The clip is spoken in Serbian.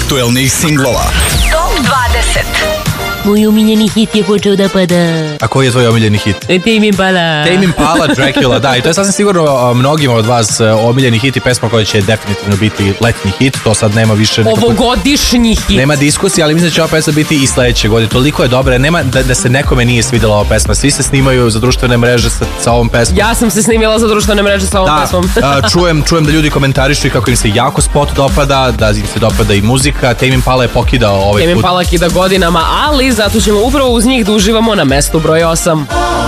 aktuelnih singlova. Top 20. Moj omiljeni hit je počeo da pada. A koji je tvoj omiljeni hit? Tame Impala. Tame Impala, Dracula, da, i to je sasvim sigurno mnogima od vas omiljeni hit i pesma koja će definitivno biti letnji hit, to sad nema više... Ovogodišnji hit. Nema diskusije, ali mislim da će ova pesma biti i sledeće godine. Toliko je dobra, nema da se nekome nije svidjela ova pesma. Svi se snimaju za društvene mreže sa ovom pesmom. Ja sam se snimila za društvene mreže sa ovom pesmom. čujem da ljudi komentarišu i kako im se jako spot dopada, da im se dopada i muzika. Tame Impala je pokidao ovaj put. Tame Impala kida godinama, ali zato ćemo upravo uz njih da uživamo na mestu broj 8.